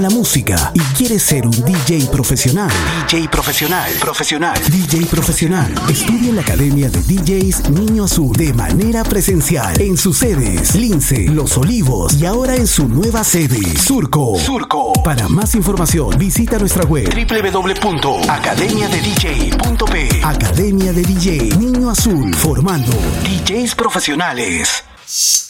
la música y quieres ser un DJ profesional. DJ profesional. Estudia en la Academia de DJs Niño Azul de manera presencial en sus sedes Lince, Los Olivos y ahora en su nueva sede Surco. Para más información visita nuestra web www.academiadedj.p. Academia de DJ Niño Azul, formando DJs profesionales.